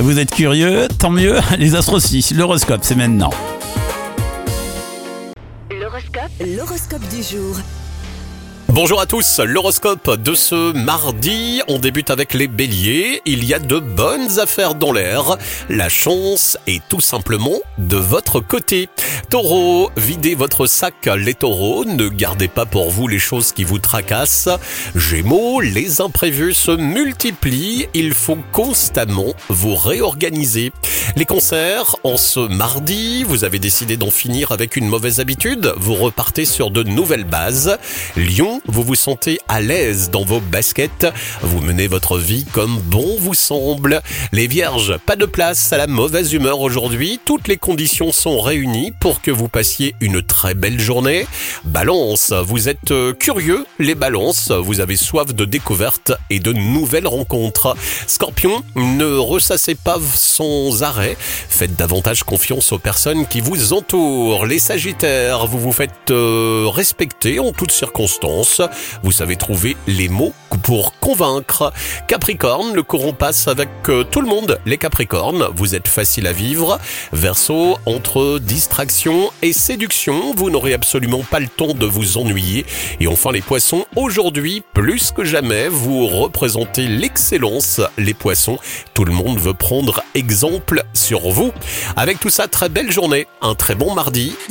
Vous êtes curieux? Tant mieux, les astres aussi. L'horoscope, c'est maintenant. L'horoscope du jour. Bonjour à tous, l'horoscope de ce mardi, on débute avec les béliers, il y a de bonnes affaires dans l'air, la chance est tout simplement de votre côté. Taureau, videz votre sac les taureaux, ne gardez pas pour vous les choses qui vous tracassent. Gémeaux, les imprévus se multiplient, il faut constamment vous réorganiser. Les cancers, en ce mardi, vous avez décidé d'en finir avec une mauvaise habitude, vous repartez sur de nouvelles bases. Lion, vous vous sentez à l'aise dans vos baskets, vous menez votre vie comme bon vous semble. Les vierges, pas de place à la mauvaise humeur aujourd'hui, toutes les conditions sont réunies pour que vous passiez une très belle journée. Balance, vous êtes curieux, les balances, vous avez soif de découvertes et de nouvelles rencontres. Scorpion, ne ressassez pas sans arrêt, faites davantage confiance aux personnes qui vous entourent. Les sagittaires, vous vous faites respecter en toutes circonstances. Vous savez trouver les mots pour convaincre. Capricorne, le courant passe avec tout le monde. Les Capricornes, vous êtes facile à vivre. Verseau, entre distraction et séduction, vous n'aurez absolument pas le temps de vous ennuyer. Et enfin les Poissons, aujourd'hui, plus que jamais, vous représentez l'excellence. Les Poissons, tout le monde veut prendre exemple sur vous. Avec tout ça, très belle journée, un très bon mardi.